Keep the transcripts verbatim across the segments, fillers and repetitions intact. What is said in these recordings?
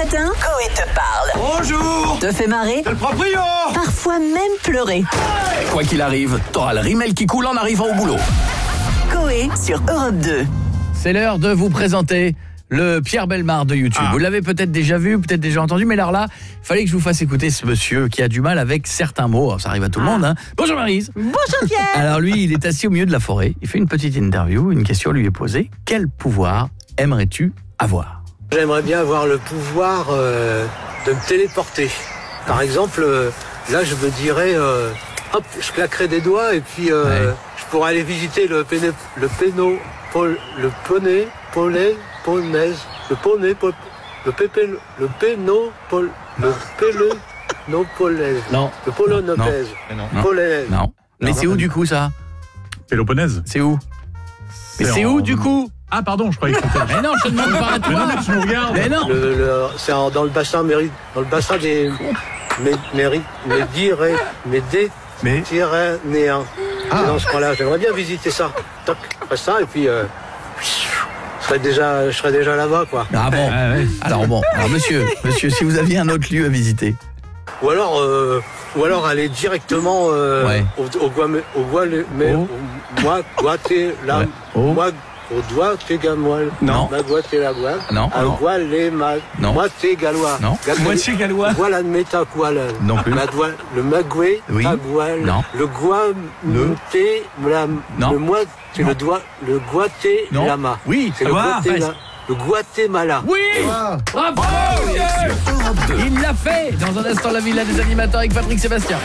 matin, Coé te parle. Bonjour. Te fait marrer, C'est le proprio. parfois même pleurer. Quoi qu'il arrive, t'auras le rimel qui coule en arrivant au boulot. Coé sur Europe deux. C'est l'heure de vous présenter le Pierre Bellemare de YouTube. Ah. Vous l'avez peut-être déjà vu, peut-être déjà entendu, mais alors là, il fallait que je vous fasse écouter ce monsieur qui a du mal avec certains mots. Alors, ça arrive à tout le monde. Hein. Bonjour Maryse. Bonjour Pierre. Alors lui, il est assis au milieu de la forêt. Il fait une petite interview. Une question lui est posée. Quel pouvoir aimerais-tu avoir ? J'aimerais bien avoir le pouvoir euh, de me téléporter. Par exemple, euh, là je me dirais, euh, hop, je claquerais des doigts et puis euh, Ouais. je pourrais aller visiter le péné, le péno, pol, le poney, polais, polnaise, le poney, pol, le pépé, le péno, pol, le pélé, non polaise, Non. le polonopèse, Non. polaise. Non. Mais Non. c'est où du coup ça ? Péloponnèse. C'est où ? Mais c'est en- où du coup ? Ah pardon, je croyais que c'était... Mais non, je te demande pas à Mais toi. non, mais tu nous regardes. Mais non. Le, le- c'est en- dans le bassin méri, dans le bassin des mé, méri, médiré, médé, Mais Pyrénéen. C'est dans ce coin-là. J'aimerais bien visiter ça. Toc, je ferais ça et puis euh, je serais déjà, je serais déjà là-bas, quoi. Ah bon. Ah ouais. Alors bon, alors monsieur, monsieur, si vous aviez un autre lieu à visiter. Ou alors, euh, ou alors aller directement euh, Ouais. au, au Guamé, au Gualé, mais Oh. au- moi, Guaté, la, Ouais. Oh. moi, au doigt, t'es gamoil. Non. Ma Guaté, la Gual. Non, Un non. Gualé, ma, Non. moi, t'es galois. Non. Gal- moitié gallois. Voilà de méta quoi là. Non plus. La doigt- le magoué, Oui. ta gouale. Non. Le guam, Le. té, la, Non. le moi, c'est Non. le doigt, le guaté, Non. lama. Oui. C'est le Ah, Guatemala. presque. Le Guatemala. Oui. Bravo. Il l'a fait. Dans un instant, la villa des animateurs avec Patrick Sébastien.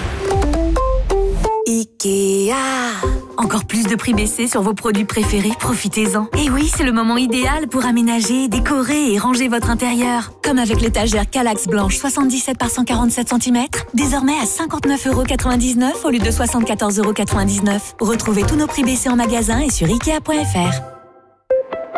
Ikea. Encore plus de prix baissés sur vos produits préférés, profitez-en. Et oui, c'est le moment idéal pour aménager, décorer et ranger votre intérieur. Comme avec l'étagère Kallax blanche soixante-dix-sept par cent quarante-sept centimètres, désormais à cinquante-neuf euros quatre-vingt-dix-neuf au lieu de soixante-quatorze euros quatre-vingt-dix-neuf. Retrouvez tous nos prix baissés en magasin et sur ikea point f r.